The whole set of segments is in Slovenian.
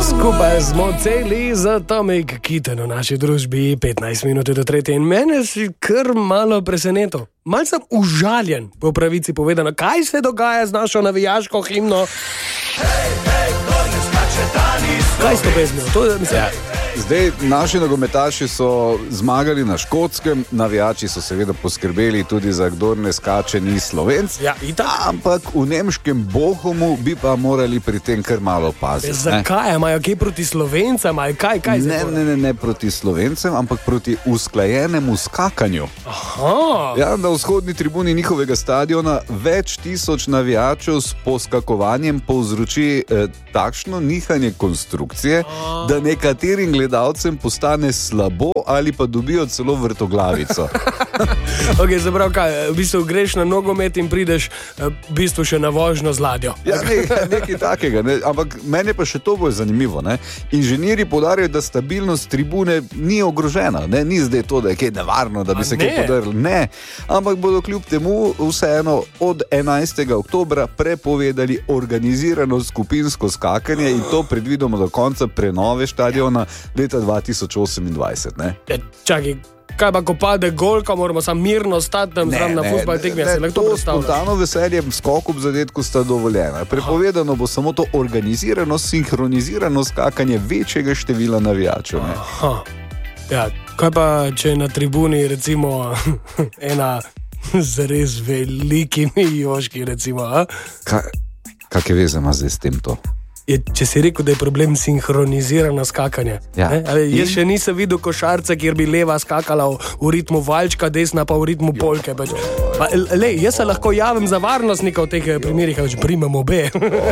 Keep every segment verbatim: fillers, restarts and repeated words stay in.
Skupaj smo celi za Tomek Kiten v naši družbi, petnajst minut do tretje, in mene si kar malo presenetil. Mal sem užaljen, po pravici povedano, kaj se dogaja z našo navijaško himno. Hej, hej, kaj s to pesmijo? To je, mislim, ja. Zdaj, naši nogometaši so zmagali na Škotskem, navijači so seveda poskrbeli tudi za kdor ne skače ni Slovenc, ja, ampak v nemškem Bochumu bi pa morali pri tem kar malo paziti. Zakaj? Imajo kaj proti Slovencem? Kaj, kaj ne, ne, ne, ne proti Slovencem, ampak proti usklajenemu skakanju. Aha. Ja, na vzhodni tribuni njihovega stadiona več tisoč navijačev s poskakovanjem povzroči eh, takšno nihanje konstrukcije, Aha. da nekaterim gledalcem postane slabo ali pa dobijo celo vrtoglavico. Ok, zaprav kaj, v bistvu greš na nogomet in prideš v bistvu še na vožnjo z ladjo. Ja, ne, nekaj takega, ne? Ampak meni je pa še to bolj zanimivo. Ne? Inženirji poudarjajo, da stabilnost tribune ni ogrožena. Ne? Ni zdaj to, da je kaj nevarno, da bi A se ne. kaj podarili. Ne, ampak bodo kljub temu vseeno od enajstega oktobra prepovedali organizirano skupinsko skakanje in to predvidoma do konca prenove štadiona leta dva tisoč osemindvajset. Ne? Ja, čakaj, kaj pa, ko pade gol, ko moramo sam mirno stati tam zram na futbal tekme, se lahko to predstavljaš? Spontano veselje, skok ob zadetku sta dovoljena. Prepovedano bo samo to organizirano, sinhronizirano skakanje večjega števila navijačev. Ne? Aha. Ja, kaj pa, če je na tribuni recimo ena z res velikimi joški, recimo, a? Kaj, kakve veze ima zdaj s tem to? Je, če si rekel, da je problem sinhronizirano skakanje. Ja. Ali, jaz še nisem videl košarca, kjer bi leva skakala v, v ritmu valčka, desna pa v ritmu polke. Pa, le, jaz se lahko javim za varnostnika v teh primerih, ali primem obe.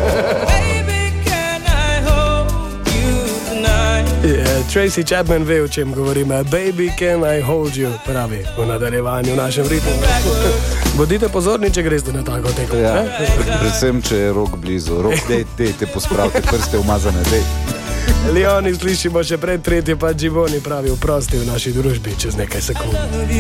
Yeah, Tracy Chapman ve, o čem govorim. Baby, can I hold you? Pravi v nadaljevanju v našem ritmu. Bodite pozorni, če greste na tako tekmo. Ja, predvsem, če je rok blizu. Rok, dej, dej, te pospravite, prste umazane, dej. Leoni slišimo še pred tretje, pa Džiboni pravi, oprosti v naši družbi čez nekaj sekund.